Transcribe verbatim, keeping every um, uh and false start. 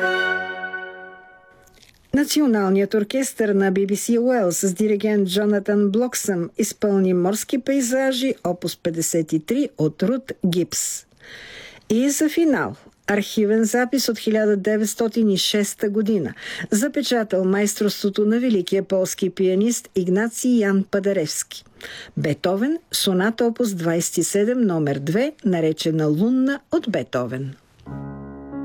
Националният оркестър на Би Би Си Уелс с диригент Джонатан Блоксъм изпълни морски пейзажи опус петдесет и три от Рут Гипс. И за финал архивен запис от хиляда деветстотин и шеста година, запечатал майсторството на великия полски пианист Игнаций Ян Падаревски. Бетовен, соната опус двадесет и седем, номер две, наречена Лунна от Бетовен.